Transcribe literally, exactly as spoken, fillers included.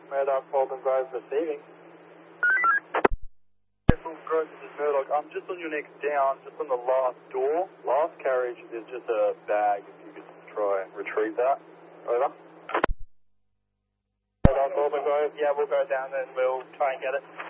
Murdoch, Falcon Grove receiving. Falcon Grove, this is Murdoch. I'm just on your next down, just on the last door. Last carriage, there's just a bag. If you could try and retrieve that. Over. Murdoch, Falcon Grove, yeah, we'll go down and we'll try and get it.